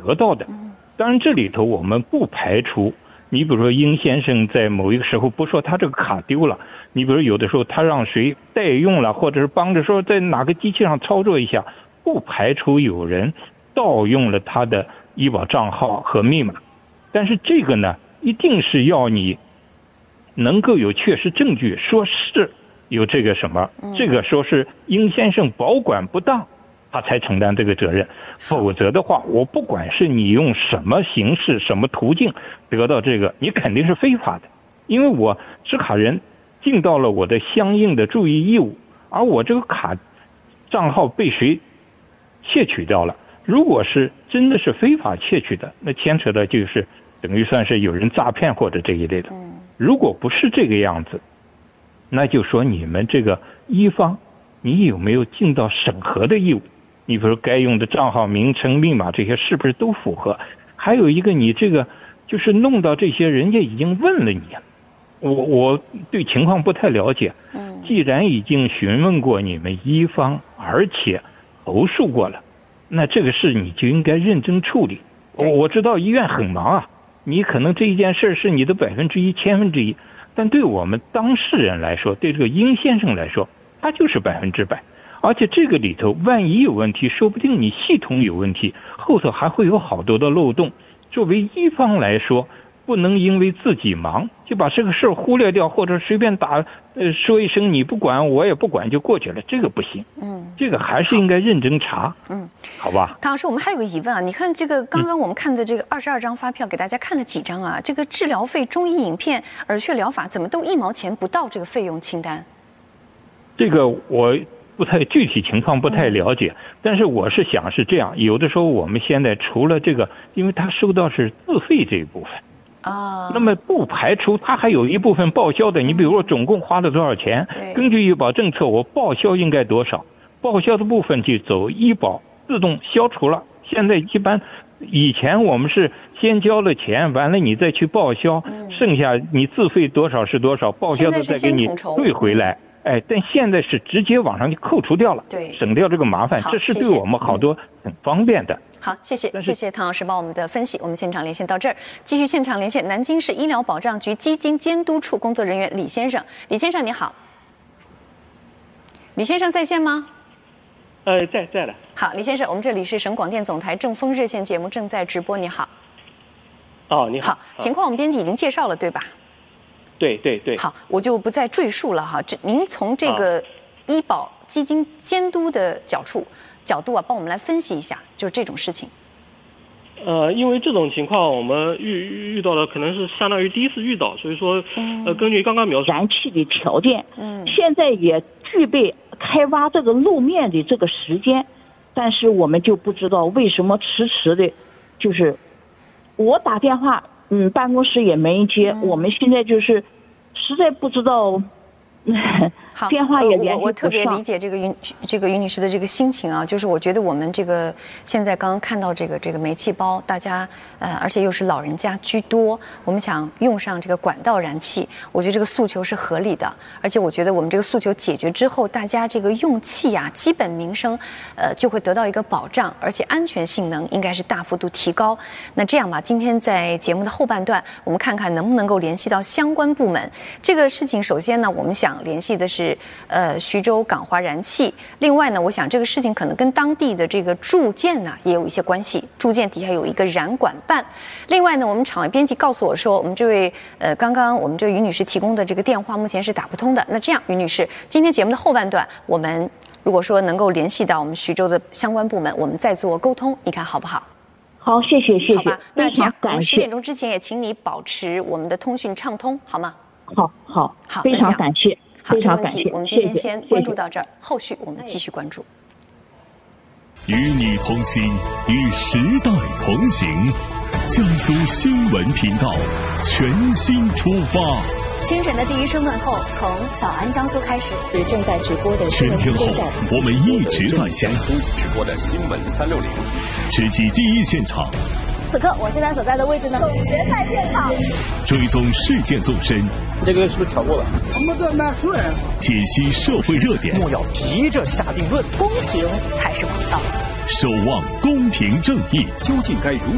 得到的。当然这里头我们不排除，你比如说殷先生在某一个时候不说他这个卡丢了，你比如有的时候他让谁代用了，或者是帮着说在哪个机器上操作一下，不排除有人盗用了他的医保账号和密码。但是这个呢，一定是要你能够有确实证据，说是有这个什么，这个说是殷先生保管不当，他才承担这个责任。否则的话，我不管是你用什么形式、什么途径得到这个，你肯定是非法的。因为我持卡人尽到了我的相应的注意义务，而我这个卡账号被谁窃取掉了，如果是真的是非法窃取的，那牵扯的就是等于算是有人诈骗或者这一类的。如果不是这个样子，那就说你们这个一方，你有没有尽到审核的义务？你比如该用的账号名称、密码这些是不是都符合？还有一个，你这个就是弄到这些，人家已经问了你了。我对情况不太了解。既然已经询问过你们一方，而且投诉过了，那这个事你就应该认真处理。我知道医院很忙啊，你可能这一件事是你的1%、1000%，但对我们当事人来说，对这个殷先生来说，他就是100%。而且这个里头万一有问题，说不定你系统有问题，后头还会有好多的漏洞。作为一方来说，不能因为自己忙就把这个事儿忽略掉，或者随便说一声你不管我也不管就过去了，这个不行。这个还是应该认真查。好吧。 唐老师，我们还有个疑问啊，你看这个刚刚我们看的这个22张发票，给大家看了几张啊？这个治疗费、中医影片、耳穴疗法，怎么都1毛钱不到这个费用清单？ 这个我不太具体情况不太了解，但是我是想是这样，有的时候我们现在除了这个，因为他收到是自费这一部分那么不排除他还有一部分报销的。你比如说总共花了多少钱，根据医保政策我报销应该多少，报销的部分就走医保自动消除了。现在一般以前我们是先交了钱，完了你再去报销，剩下你自费多少是多少，报销的再给你退回来。但现在是直接往上就扣除掉了，省掉这个麻烦，这是对我们好多很方便的。 好，谢谢唐老师帮我们的分析。我们现场连线到这儿，继续现场连线南京市医疗保障局基金监督处工作人员李先生。李先生你好。李先生在线吗？ 在的。 好，李先生，我们这里是省广电总台正风热线节目正在直播，你好。 你好。 好，情况我们编辑已经介绍了，对吧？ 对。 好，我就不再赘述了哈。您从这个医保基金监督的角度啊，帮我们来分析一下，就是这种事情。 因为这种情况我们遇到的可能是相当于第一次遇到，所以说根据刚刚描述燃气的条件，现在也具备开挖这个路面的这个时间，但是我们就不知道为什么迟的，就是我打电话。办公室也没人接，我们现在就是实在不知道，电话也联系不上。 我特别理解这个于女士的这个心情啊，就是我觉得我们这个现在刚刚看到这个煤气包，大家而且又是老人家居多，我们想用上这个管道燃气，我觉得这个诉求是合理的，而且我觉得我们这个诉求解决之后，大家这个用气啊，基本民生就会得到一个保障，而且安全性能应该是大幅度提高。那这样吧，今天在节目的后半段，我们看看能不能够联系到相关部门。这个事情首先呢，我们想联系的是徐州港华燃气。另外呢，我想这个事情可能跟当地的这个住建呢也有一些关系，住建底下有一个燃管办。另外呢，我们场外编辑告诉我说，我们这位刚刚我们这位于女士提供的这个电话目前是打不通的。那这样，于女士，今天节目的后半段，我们如果说能够联系到我们徐州的相关部门，我们再做沟通，你看好不好？ 好，谢谢。 好吧，那这样感谢。 10点钟之前也请你保持我们的通讯畅通，好吗？ 好，非常感谢。非常感谢， 我们今天先关注到这儿，后续我们继续关注。 与你同行，与时代同行。江苏新闻频道全新出发。 清晨的第一声问候，从早安江苏开始。正在直播的全天候，我们一直在线。 直播的新闻360， 直击第一现场。 此刻我现在所在的位置呢，总决赛现场， 追踪事件纵深。 这个是不是调过了？ 我们在买水。 解析社会热点。 莫要急着下定论， 公平才是王道。 守望公平正义， 究竟该如